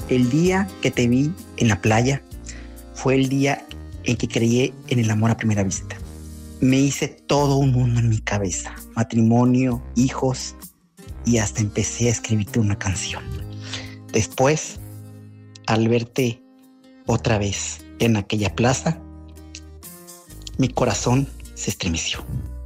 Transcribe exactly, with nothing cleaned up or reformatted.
El día que te vi en la playa fue el día en que creí en el amor a primera vista. Me hice todo un mundo en mi cabeza, matrimonio, hijos, y hasta empecé a escribirte una canción. Después, al verte otra vez en aquella plaza, mi corazón se estremeció.